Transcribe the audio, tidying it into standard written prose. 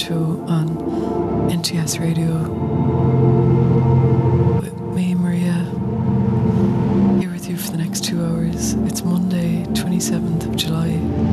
show on NTS Radio with me, Maria, here with you for the next 2 hours. It's Monday, 27th of July.